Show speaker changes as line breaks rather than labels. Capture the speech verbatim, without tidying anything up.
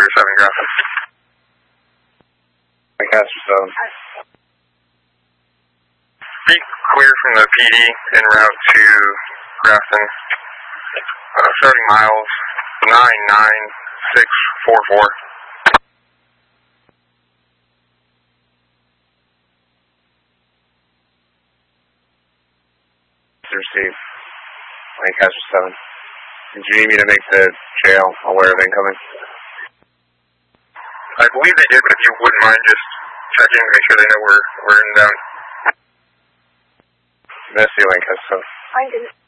Lancaster seven Grafton.
Lancaster seven.
Be clear from the P D en route to Grafton. Uh, starting miles nine nine six four four.
Received. Lancaster seven. Did you need me to make the jail aware of incoming?
I believe they did, but if you wouldn't mind just checking to make sure they know we're, we're inbound.
Miss you, Lancaster seven.
I didn't.